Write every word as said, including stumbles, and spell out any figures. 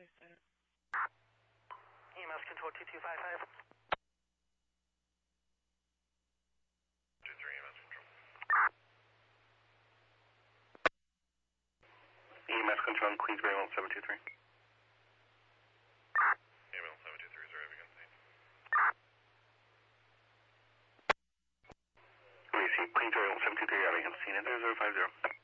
Center. E M S control two two five five. two three E M S control. E M S control in Queensbury one seven two three. E M L seven two three zero begin scene. We see Queensbury one seven two three, having seen it there, zero five zero.